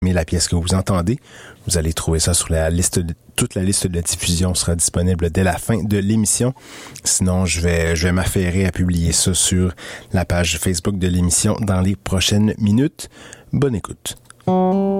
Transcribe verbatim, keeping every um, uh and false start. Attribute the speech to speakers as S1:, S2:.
S1: Mais la pièce que vous entendez, vous allez trouver ça sur la liste de, toute la liste de diffusion sera disponible dès la fin de l'émission. Sinon, je vais, je vais m'affairer à publier ça sur la page Facebook de l'émission dans les prochaines minutes. Bonne écoute.